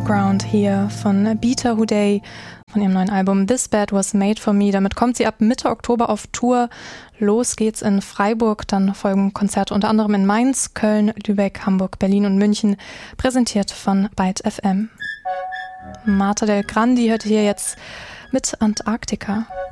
Background hier von Beta Houday von ihrem neuen Album This Bed Was Made For Me. Damit kommt sie ab Mitte Oktober auf Tour. Los geht's in Freiburg, dann folgen Konzerte unter anderem in Mainz, Köln, Lübeck, Hamburg, Berlin und München, präsentiert von Byte FM. Marta del Grandi hört hier jetzt mit Antarktika.